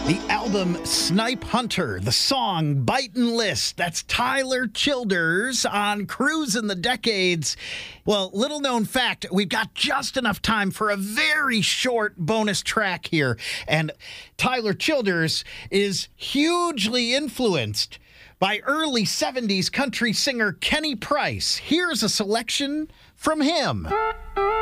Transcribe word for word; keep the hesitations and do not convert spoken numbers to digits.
The album Snipe Hunter, the song Bitin' List. That's Tyler Childers on Cruisin' the Decades. Well, little known fact, we've got just enough time for a very short bonus track here. And Tyler Childers is hugely influenced by early seventies country singer Kenny Price. Here's a selection from him.